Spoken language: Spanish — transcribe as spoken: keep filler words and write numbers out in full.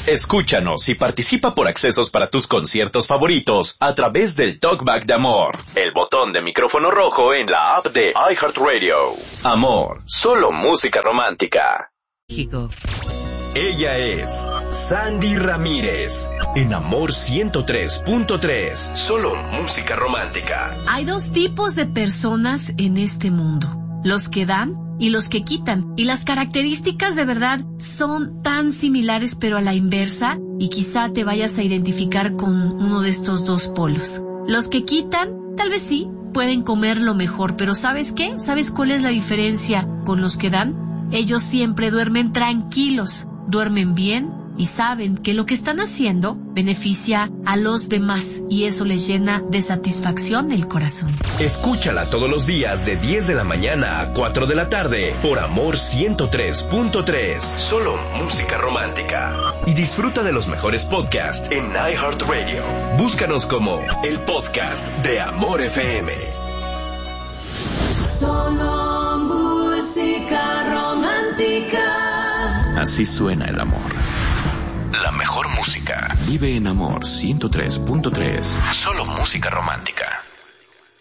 Escúchanos y participa por accesos para tus conciertos favoritos a través del Talkback de Amor, el botón de micrófono rojo en la app de iHeartRadio. Amor, solo música romántica. México. Ella es Sandy Ramírez, en Amor ciento tres punto tres, solo música romántica. Hay dos tipos de personas en este mundo, los que dan y los que quitan. Y las características de verdad son tan similares pero a la inversa, y quizá te vayas a identificar con uno de estos dos polos. Los que quitan, tal vez sí, pueden comer lo mejor, pero ¿sabes qué? ¿Sabes cuál es la diferencia con los que dan? Ellos siempre duermen tranquilos, duermen bien y saben que lo que están haciendo beneficia a los demás y eso les llena de satisfacción el corazón. Escúchala todos los días de diez de la mañana a cuatro de la tarde por Amor ciento tres punto tres, solo música romántica. Y disfruta de los mejores podcasts en iHeartRadio. Búscanos como el podcast de Amor F M. Solo música romántica. Así suena el amor. La mejor música vive en Amor ciento tres punto tres. Solo música romántica.